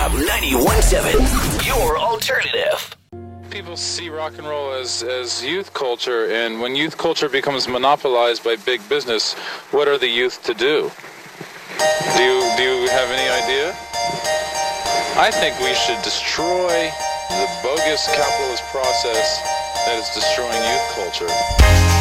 FM 91.7, your alternative. People see rock and roll as youth culture, and when youth culture becomes monopolized by big business, what are the youth to do? Do you have any idea? I think we should destroy the bogus capitalist process that is destroying youth culture.